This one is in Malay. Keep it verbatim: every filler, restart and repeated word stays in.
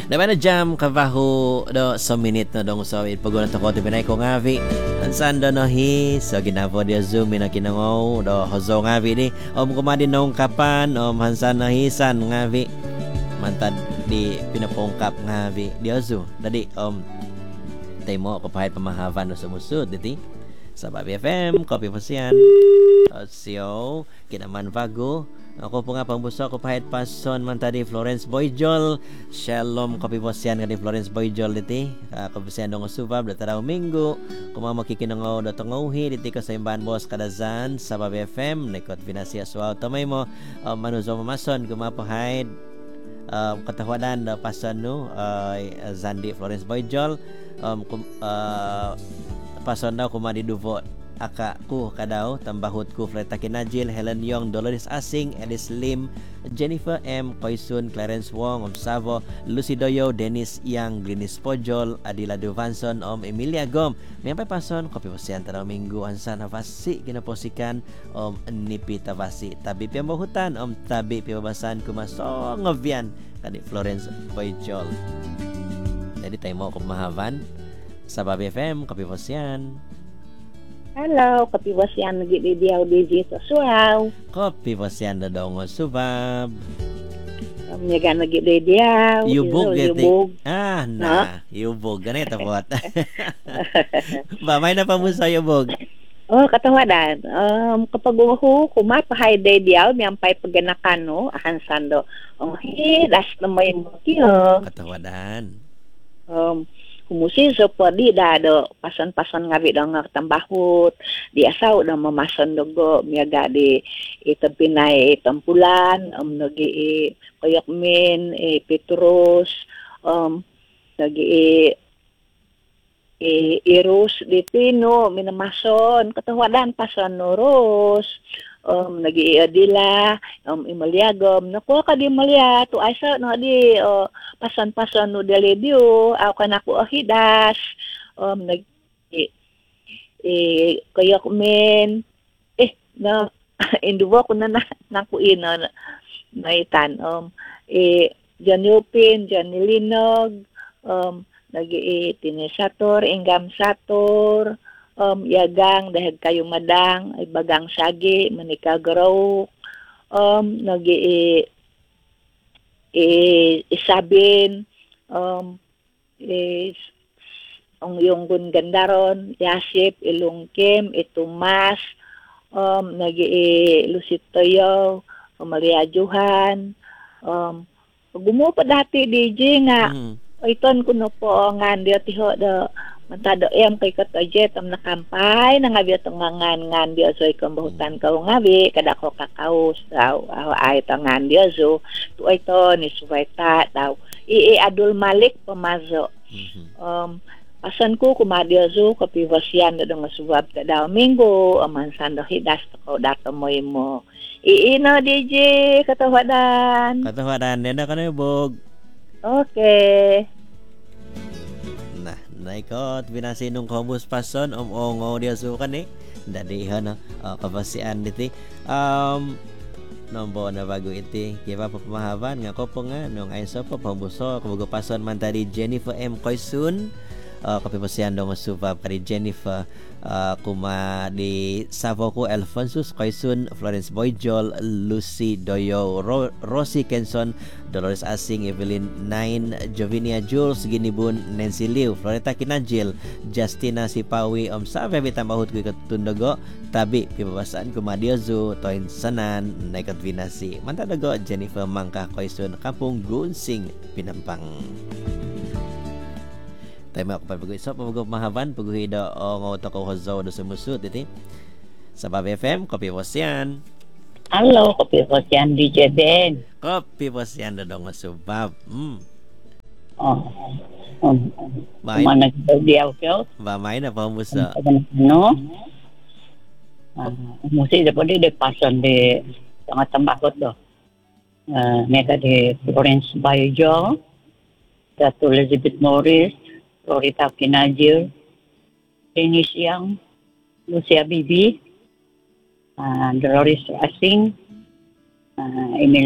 Na mana jam kabaho do so minute na dong so it paguna to ko to pinay ko ngavi. Ansan do no hi so ginavo dia zoom ina kinango do hozo ngavi ni. Om kumadi nong kapan om hansan na hisan ngavi. Mantad di pinapongkap ngavi dia zo. Dadi om temo ko pahit pamahavan no sumusud diti. Sa Babi F M, Kopi Posian. Sio, kinaman vago. Ako po nga pambuso ko pahit pason man tadi Florence Boyjol. Shalom Kopi Posian kani Florence Boyjol diti. Kopi Posian dong subab dataraw minggu. Kuma makikinangaw datonguhi diti ko sa imbahan bos kadazan sa Babi F M. Nekot vinasya suaw tamay mo uh, manuzo mamason kumapahid. Um, katawadan da pason no uh, Zandi Florence Boyjol. Um, kum, uh, pason daw kumadi duvo aka ku kadaw tambahut ku Fleta Kinajil, Helen Yong, Dolores Asing, Alice Lim, Jennifer M, Koisun, Clarence Wong, Om Savo, Lucy Doyo, Dennis Yang, Glynis Pojol, Adila Duvanson, Om Emilia Gom. May pason Kopi Posian taraw minggu ansa navasi kinaposikan Om Nipi Tavasi. Tabi piyambahutan Om tabi piyabasan kumasong ngovian kani Florence Boyjol. Jadi tayo mo kumahavan sa Babi F M, Kopi Posian. Halo, Kopi Posian lagi di dia D J Sosuaw. Kopi Posian da dong subab. Menyaga lagi di dia. Yubog gitu. Ah, nah, yubog ganit tapot. Ba may na pamusa yubog. Oh, katawadan. Um, kapag uhu, kumapahay day diyaw, miyampai paganakan, no? Ahan sando. Oh, he, das na may mutiyo. Katawadan. Um, kumusi so pwede dado pasan-pasan ngabi dong tambahut di asaw dong memasan dogo miaga di ito pinay tampulan um nagi koyak min e Petrus um nagi e irus di pino minamason katawadan pasan noros um nagi adila um imaliagom nakuha ka di malia tu asa no di uh, pasan-pasan no deledio aw kanako ahidas um nag eh, eh kayak men eh na induwa ko na nakuin na naitan um eh Janupin Janilinog um nagi eh, tinisator ingam sator Um, yagang dahil kayo madang ay bagang sagi manikagaraw um nagi eh, eh, isabin um is ang yung gungandaron yasip ilungkim itumas um nagi eh, lusitoyo Maria Johan um gumo pa dati D J nga mm. Iton kuno po ngan dia tiho da Mantado em kay katajet am nakampay na ngabi atong ngan ngan dia so ikambahutan ka ngabi kada ko kakaus daw ay tangan dia so tu ay to ni suwaita daw i Adul Malik pamazo um pasan ko kumadia zo Kopi Posian da nga subab ka daw minggo aman sando hidas ko dato mo imo i no D J katawadan katawadan nena kana bog okay. Naikot binasinong komus pason om ongo dia sukan ni dadi hana uh, kapasian diti um nombo na bago iti kiba pa pamahaban nga ko po nga nung ayso po pambuso kubugo pason man tadi Jennifer M Koisun uh, Kopi Posian dong subab kari Jennifer uh, kuma di Savoku Alphonsus Koisun Florence Boyjol Lucy Doyo Ro- Rosie Kenson Dolores Asing Evelyn Nine Jovinia Jules Ginibun Nancy Liu Floreta Kinajil Justina Sipawi Om Sabe bitambahut ko katundogo tabi pibabasaan kumadiozu toin sanan naikat vinasi mantadago Jennifer Mangka Koisun Kampung Gunsing Pinampang. Tayo ako pag so pag mahaban pag do ngo to ko hozo do sumusut iti sa Babi F M Kopi Posian. Halo Kopi Posian D J Ben. Kopi Posian do dong subab. Mm. Oh. Um, mana dia okey. Ba mai na pamusa. No. Ah, mesti dapat de pasan de sangat tambakot do. Ah, mega de Florence Boyjol, Datu Elizabeth Morris, Floreta Kinajil, Dennis Yang, Lucia Bibi, uh, Dolores Asing, uh, Emilia